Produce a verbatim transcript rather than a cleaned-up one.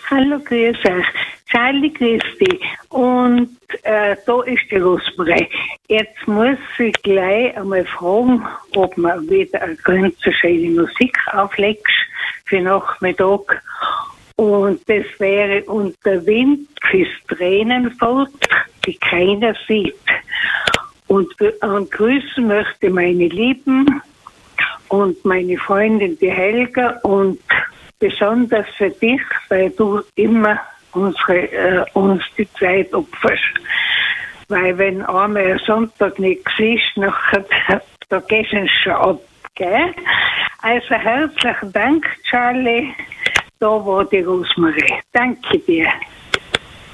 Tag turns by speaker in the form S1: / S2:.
S1: Hallo, grüß euch. Charlie, grüß dich. Und äh, da ist die Rosmarie. Jetzt muss ich gleich einmal fragen, ob man wieder eine ganz schöne Musik auflegst für Nachmittag. Und das wäre unter Wind fürs Tränenvolk, die keiner sieht. Und, und grüßen möchte meine Lieben und meine Freundin, die Helga, und besonders für dich, weil du immer unsere, äh, uns die Zeit opferst. Weil wenn einmal ein Sonntag nichts ist, nachher, da gehst du schon ab. Gell? Also herzlichen Dank, Charlie. Da war die Rosmarie. Danke dir.